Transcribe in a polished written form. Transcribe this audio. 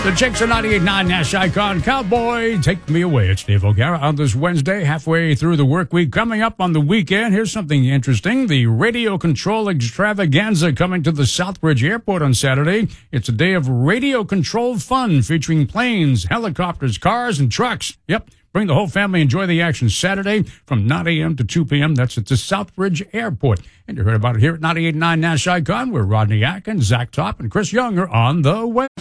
The Chicks are 98.9 Nash Icon. Cowboy, take me away. It's Dave O'Gara on this Wednesday, halfway through the work week. Coming up on the weekend, here's something interesting. The Radio Control Extravaganza coming to the Southbridge Airport on Saturday. It's a day of radio control fun featuring planes, helicopters, cars, and trucks. Yep. Bring the whole family. Enjoy the action Saturday from 9 a.m. to 2 p.m. That's at the Southbridge Airport. And you heard about it here at 98.9 Nash Icon, where Rodney Atkins, Zach Top, and Chris Young are on the way.